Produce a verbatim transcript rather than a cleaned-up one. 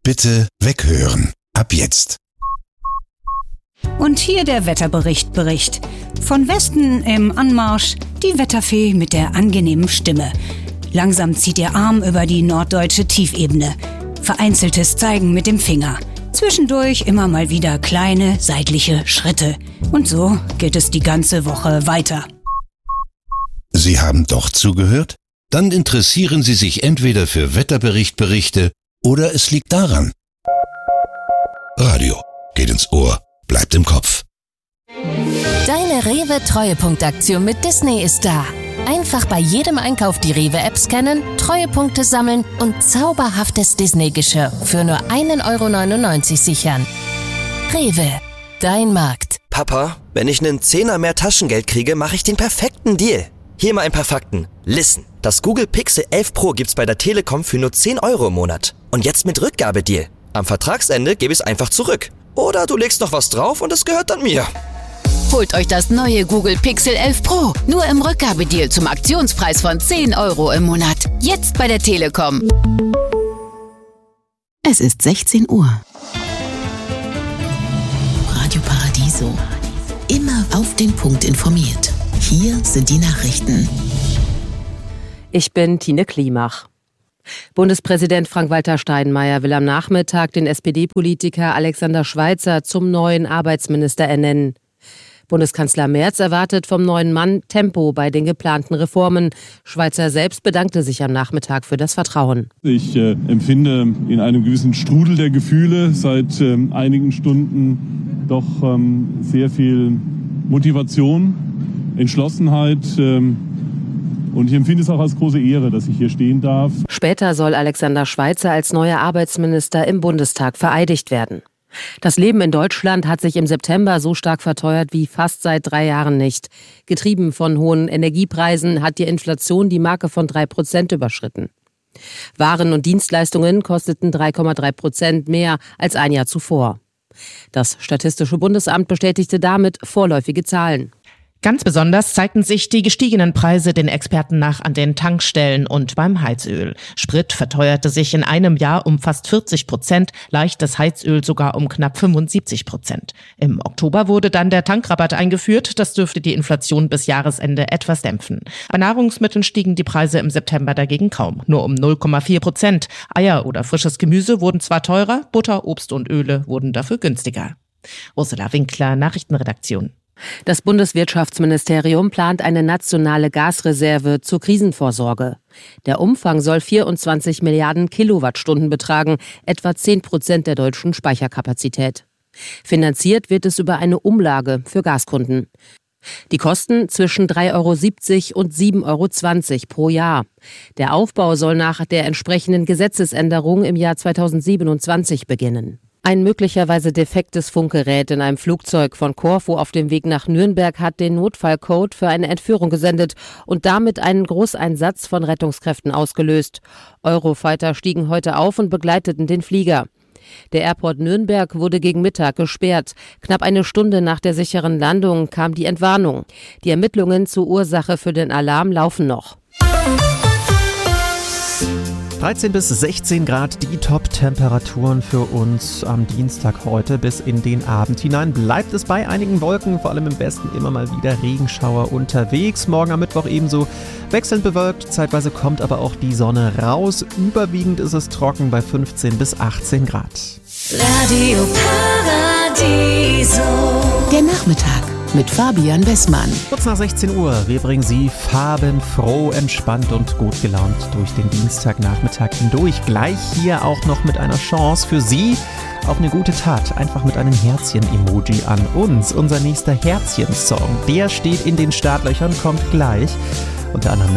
Bitte weghören. Ab jetzt. Und hier der Wetterbericht Bericht. Von Westen im Anmarsch die Wetterfee mit der angenehmen Stimme. Langsam zieht ihr Arm über die norddeutsche Tiefebene. Vereinzeltes Zeigen mit dem Finger. Zwischendurch immer mal wieder kleine seitliche Schritte. Und so geht es die ganze Woche weiter. Sie haben doch zugehört? Dann interessieren Sie sich entweder für Wetterberichtberichte oder es liegt daran. Radio geht ins Ohr, bleibt im Kopf. Deine Rewe-Treuepunktaktion mit Disney ist da. Einfach bei jedem Einkauf die Rewe-App scannen, Treuepunkte sammeln und zauberhaftes Disney-Geschirr für nur ein Euro neunundneunzig sichern. Rewe, dein Markt. Papa, wenn ich einen Zehner mehr Taschengeld kriege, mache ich den perfekten Deal. Hier mal ein paar Fakten. Listen, das Google Pixel elf Pro gibt's bei der Telekom für nur zehn Euro im Monat. Und jetzt mit Rückgabedeal. Am Vertragsende gebe ich es einfach zurück. Oder du legst noch was drauf und es gehört dann mir. Holt euch das neue Google Pixel elf Pro. Nur im Rückgabedeal zum Aktionspreis von zehn Euro im Monat. Jetzt bei der Telekom. Es ist sechzehn Uhr. Radio Paradiso. Immer auf den Punkt informiert. Hier sind die Nachrichten. Ich bin Tine Klimach. Bundespräsident Frank-Walter Steinmeier will am Nachmittag den S P D-Politiker Alexander Schweitzer zum neuen Arbeitsminister ernennen. Bundeskanzler Merz erwartet vom neuen Mann Tempo bei den geplanten Reformen. Schweitzer selbst bedankte sich am Nachmittag für das Vertrauen. Ich äh, empfinde in einem gewissen Strudel der Gefühle seit äh, einigen Stunden doch ähm, sehr viel Motivation, Entschlossenheit. Ähm, Und ich empfinde es auch als große Ehre, dass ich hier stehen darf. Später soll Alexander Schweitzer als neuer Arbeitsminister im Bundestag vereidigt werden. Das Leben in Deutschland hat sich im September so stark verteuert wie fast seit drei Jahren nicht. Getrieben von hohen Energiepreisen hat die Inflation die Marke von drei Prozent überschritten. Waren und Dienstleistungen kosteten drei Komma drei Prozent mehr als ein Jahr zuvor. Das Statistische Bundesamt bestätigte damit vorläufige Zahlen. Ganz besonders zeigten sich die gestiegenen Preise den Experten nach an den Tankstellen und beim Heizöl. Sprit verteuerte sich in einem Jahr um fast vierzig Prozent, leichtes Heizöl sogar um knapp fünfundsiebzig Prozent. Im Oktober wurde dann der Tankrabatt eingeführt. Das dürfte die Inflation bis Jahresende etwas dämpfen. Bei Nahrungsmitteln stiegen die Preise im September dagegen kaum, nur um null Komma vier Prozent. Eier oder frisches Gemüse wurden zwar teurer, Butter, Obst und Öle wurden dafür günstiger. Ursula Winkler, Nachrichtenredaktion. Das Bundeswirtschaftsministerium plant eine nationale Gasreserve zur Krisenvorsorge. Der Umfang soll vierundzwanzig Milliarden Kilowattstunden betragen, etwa zehn Prozent der deutschen Speicherkapazität. Finanziert wird es über eine Umlage für Gaskunden. Die Kosten zwischen drei Euro siebzig und sieben Euro zwanzig pro Jahr. Der Aufbau soll nach der entsprechenden Gesetzesänderung im Jahr zweitausendsiebenundzwanzig beginnen. Ein möglicherweise defektes Funkgerät in einem Flugzeug von Korfu auf dem Weg nach Nürnberg hat den Notfallcode für eine Entführung gesendet und damit einen Großeinsatz von Rettungskräften ausgelöst. Eurofighter stiegen heute auf und begleiteten den Flieger. Der Airport Nürnberg wurde gegen Mittag gesperrt. Knapp eine Stunde nach der sicheren Landung kam die Entwarnung. Die Ermittlungen zur Ursache für den Alarm laufen noch. dreizehn bis sechzehn Grad, die Top-Temperaturen für uns am Dienstag heute bis in den Abend hinein. Bleibt es bei einigen Wolken, vor allem im Westen immer mal wieder Regenschauer unterwegs. Morgen am Mittwoch ebenso wechselnd bewölkt, zeitweise kommt aber auch die Sonne raus. Überwiegend ist es trocken bei fünfzehn bis achtzehn Grad. Radio Paradiso. Der Nachmittag mit Fabian Wessmann. Kurz nach sechzehn Uhr, wir bringen Sie farbenfroh, entspannt und gut gelaunt durch den Dienstagnachmittag hindurch. Gleich hier auch noch mit einer Chance für Sie auf eine gute Tat. Einfach mit einem Herzchen-Emoji an uns. Unser nächster Herzchen-Song, der steht in den Startlöchern, kommt gleich. Unter anderem